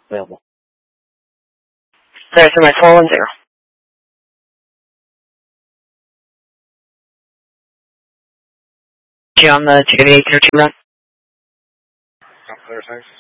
available. There's my 410. On the 28802 run. Clear, thanks.